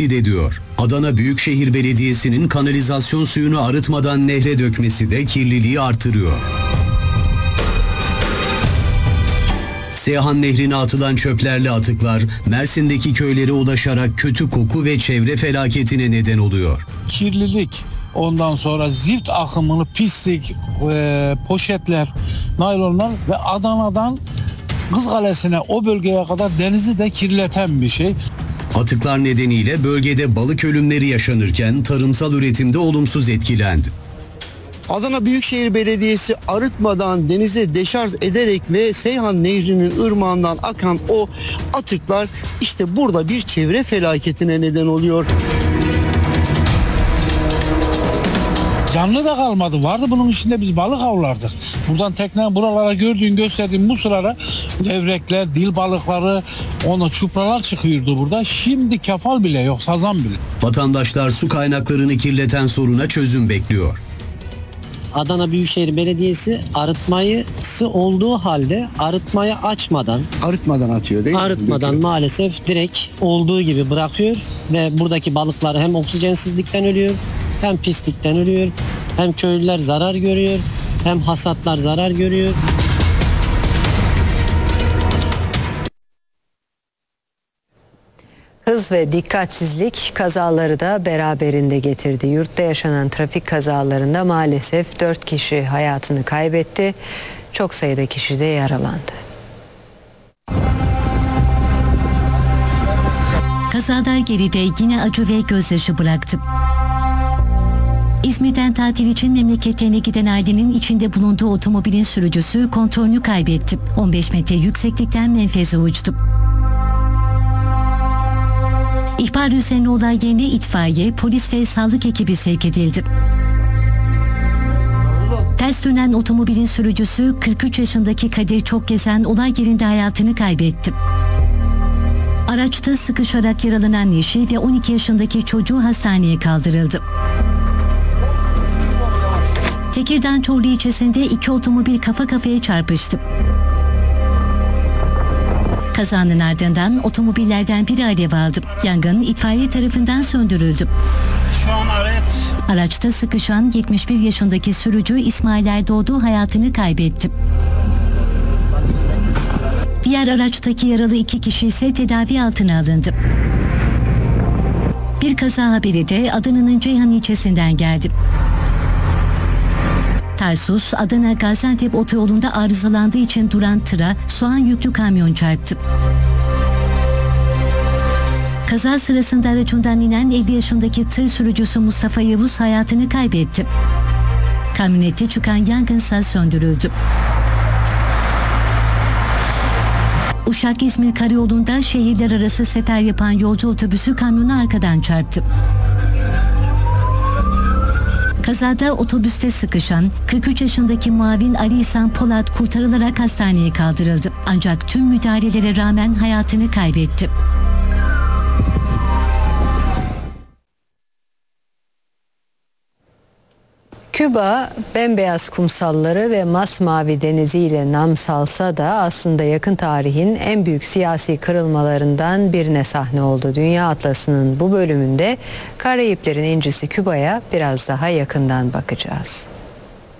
tehdit ediyor. Adana Büyükşehir Belediyesi'nin kanalizasyon suyunu arıtmadan nehre dökmesi de kirliliği artırıyor. Seyhan Nehri'ne atılan çöplerle atıklar Mersin'deki köylere ulaşarak kötü koku ve çevre felaketine neden oluyor. Kirlilik, ondan sonra zift akımını, pislik, poşetler, naylonlar ve Adana'dan Kızkalesi'ne, o bölgeye kadar denizi de kirleten bir şey. Atıklar nedeniyle bölgede balık ölümleri yaşanırken tarımsal üretimde olumsuz etkilendi. Adana Büyükşehir Belediyesi arıtmadan denize deşarj ederek ve Seyhan Nehri'nin ırmağından akan o atıklar işte burada bir çevre felaketine neden oluyor. Canlı da kalmadı. Vardı bunun içinde, biz balık avlardık. Buradan teknen buralara gösterdiğim bu sıralara levrekler, dil balıkları, çupralar çıkıyordu burada. Şimdi kefal bile yok, sazan bile. Vatandaşlar su kaynaklarını kirleten soruna çözüm bekliyor. Adana Büyükşehir Belediyesi arıtmayısı olduğu halde arıtmayı açmadan, Arıtmadan atıyor değil mi? arıtmadan maalesef direkt olduğu gibi bırakıyor ve buradaki balıklar hem oksijensizlikten ölüyor, hem pislikten ölüyor, hem köylüler zarar görüyor, hem hasatlar zarar görüyor. Hız ve dikkatsizlik kazaları da beraberinde getirdi. Yurtta yaşanan trafik kazalarında maalesef 4 kişi hayatını kaybetti. Çok sayıda kişi de yaralandı. Kazalar geride yine acı ve gözyaşı bıraktı. İzmir'den tatil için memleketlerine giden ailenin içinde bulunduğu otomobilin sürücüsü kontrolünü kaybetti. 15 metre yükseklikten menfeze uçtu. İhbar üzerine olay yerine itfaiye, polis ve sağlık ekibi sevk edildi. Ters dönen otomobilin sürücüsü 43 yaşındaki Kadir Çokgezen olay yerinde hayatını kaybetti. Araçta sıkışarak yaralanan eşi ve 12 yaşındaki çocuğu hastaneye kaldırıldı. Tekirdağ Çorlu ilçesinde 2 otomobil kafa kafaya çarpıştı. Kazanın ardından otomobillerden biri alev aldı. Yangın itfaiye tarafından söndürüldü. Şu an Araçta sıkışan 71 yaşındaki sürücü İsmail Erdoğdu hayatını kaybetti. Diğer araçtaki yaralı 2 kişi ise tedavi altına alındı. Bir kaza haberi de Adana'nın Ceyhan ilçesinden geldi. Tarsus, Adana Gaziantep otoyolunda arızalandığı için duran tıra soğan yüklü kamyon çarptı. Kaza sırasında aracından inen 50 yaşındaki tır sürücüsü Mustafa Yavuz hayatını kaybetti. Kamyonette çıkan yangınsa söndürüldü. Uşak-İzmir karayolunda şehirler arası sefer yapan yolcu otobüsü kamyona arkadan çarptı. Kazada otobüste sıkışan 43 yaşındaki muavin Ali İhsan Polat kurtarılarak hastaneye kaldırıldı. Ancak tüm müdahalelere rağmen hayatını kaybetti. Küba, bembeyaz kumsalları ve masmavi deniziyle nam salsa da aslında yakın tarihin en büyük siyasi kırılmalarından birine sahne oldu. Dünya Atlası'nın bu bölümünde Karayiplerin incisi Küba'ya biraz daha yakından bakacağız.